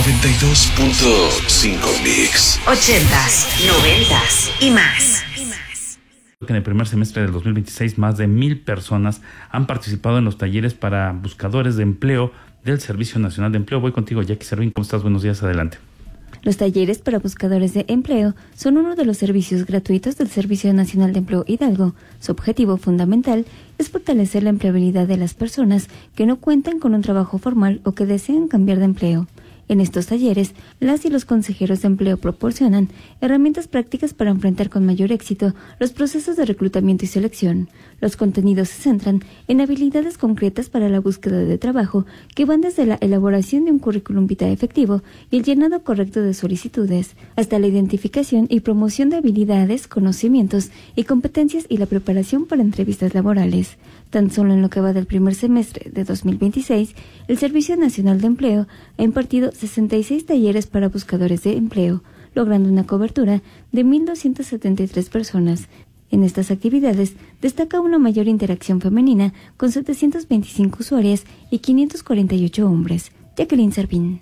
92.5 Mix. 80s, 90s y más. En el primer semestre del 2026, más de 1,000 personas han participado en los talleres para buscadores de empleo del Servicio Nacional de Empleo. Voy contigo, Jackie Servín. ¿Cómo estás? Buenos días, adelante. Los talleres para buscadores de empleo son uno de los servicios gratuitos del Servicio Nacional de Empleo Hidalgo. Su objetivo fundamental es fortalecer la empleabilidad de las personas que no cuentan con un trabajo formal o que desean cambiar de empleo. En estos talleres, las y los consejeros de empleo proporcionan herramientas prácticas para enfrentar con mayor éxito los procesos de reclutamiento y selección. Los contenidos se centran en habilidades concretas para la búsqueda de trabajo que van desde la elaboración de un currículum vitae efectivo y el llenado correcto de solicitudes, hasta la identificación y promoción de habilidades, conocimientos y competencias y la preparación para entrevistas laborales. Tan solo en lo que va del primer semestre de 2026, el Servicio Nacional de Empleo ha impartido 66 talleres para buscadores de empleo, logrando una cobertura de 1,273 personas. En estas actividades destaca una mayor interacción femenina con 725 usuarias y 548 hombres. Jacqueline Servín.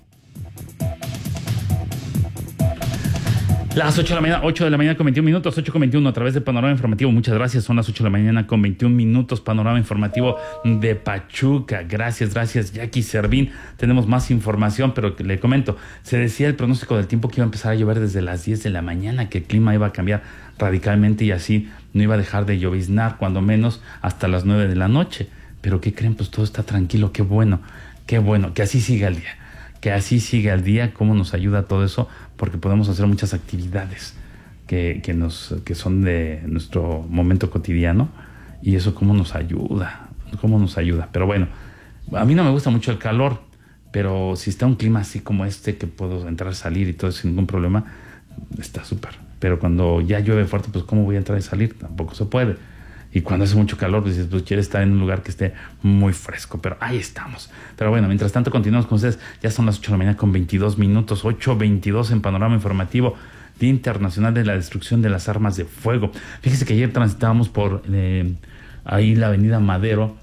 Las 8 de la mañana con 21 minutos, 8:21 a través de Panorama Informativo. Muchas gracias, son las 8 de la mañana con 21 minutos, Panorama Informativo de Pachuca. Gracias, Jackie Servín. Tenemos más información, pero le comento, se decía el pronóstico del tiempo que iba a empezar a llover desde las 10 de la mañana, que el clima iba a cambiar radicalmente y así no iba a dejar de lloviznar, cuando menos hasta las 9 de la noche. Pero ¿qué creen? Pues todo está tranquilo, qué bueno, que así siga el día. Que así siga el día, cómo nos ayuda todo eso, porque podemos hacer muchas actividades que son de nuestro momento cotidiano, y eso cómo nos ayuda. Pero bueno, a mí no me gusta mucho el calor, pero si está un clima así como este, que puedo entrar, salir y todo sin ningún problema, está súper. Pero cuando ya llueve fuerte, pues ¿cómo voy a entrar y salir? Tampoco se puede. Y cuando hace mucho calor, pues quieres estar en un lugar que esté muy fresco. Pero ahí estamos. Pero bueno, mientras tanto continuamos con ustedes. Ya son las 8 de la mañana con 22 minutos. 8:22 en Panorama Informativo. Día Internacional de la Destrucción de las Armas de Fuego. Fíjese que ayer transitábamos por ahí la avenida Madero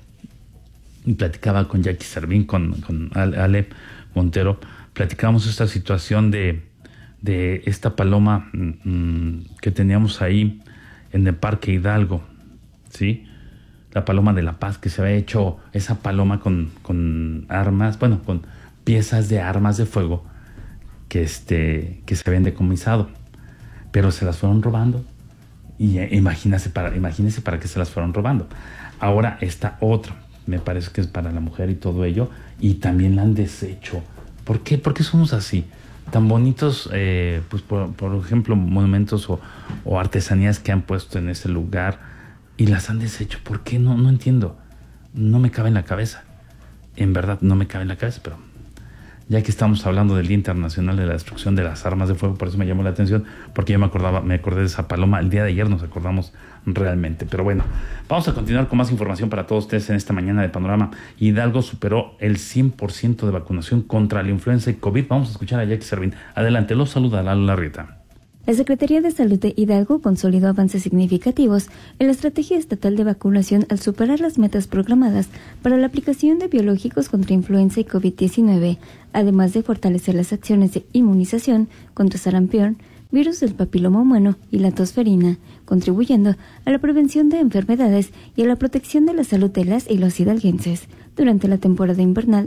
y platicaba con Jackie Servín, con Ale Montero. Platicábamos esta situación de esta paloma que teníamos ahí en el Parque Hidalgo. ¿Sí? La paloma de la paz, que se había hecho esa paloma con armas, con piezas de armas de fuego que se habían decomisado, pero se las fueron robando. Y imagínese para qué se las fueron robando. Ahora esta otra, me parece que es para la mujer y todo ello, y también la han deshecho. ¿Por qué? ¿Por qué somos así? Tan bonitos, pues por ejemplo, monumentos o artesanías que han puesto en ese lugar, y las han deshecho. ¿Por qué? No entiendo. No me cabe en la cabeza. En verdad, no me cabe en la cabeza, pero ya que estamos hablando del Día Internacional de la Destrucción de las Armas de Fuego, por eso me llamó la atención, porque yo me acordé de esa paloma. El día de ayer nos acordamos realmente. Pero bueno, vamos a continuar con más información para todos ustedes en esta mañana de Panorama. Hidalgo superó el 100% de vacunación contra la influenza y COVID. Vamos a escuchar a Jackie Servín. Adelante, los saluda Lalo Larrieta. La Secretaría de Salud de Hidalgo consolidó avances significativos en la estrategia estatal de vacunación al superar las metas programadas para la aplicación de biológicos contra influenza y COVID-19, además de fortalecer las acciones de inmunización contra sarampión, virus del papiloma humano y la tosferina, contribuyendo a la prevención de enfermedades y a la protección de la salud de las y los hidalguenses. Durante la temporada invernal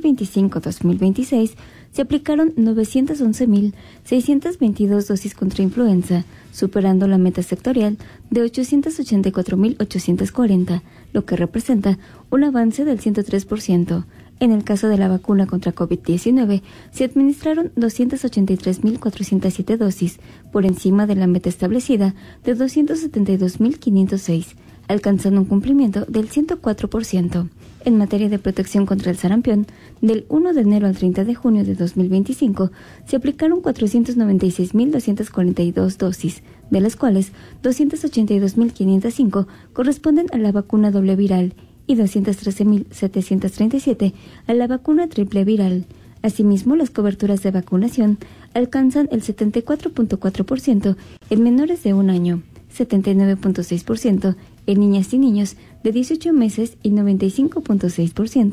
2025-2026, se aplicaron 911,622 dosis contra influenza, superando la meta sectorial de 884,840, lo que representa un avance del 103%. En el caso de la vacuna contra COVID-19, se administraron 283,407 dosis, por encima de la meta establecida de 272,506, alcanzando un cumplimiento del 104%. En materia de protección contra el sarampión, del 1 de enero al 30 de junio de 2025, se aplicaron 496,242 dosis, de las cuales 282,505 corresponden a la vacuna doble viral y 213,737 a la vacuna triple viral. Asimismo, las coberturas de vacunación alcanzan el 74.4% en menores de 1 año, 79.6% en niñas y niños de 18 meses y 95.6%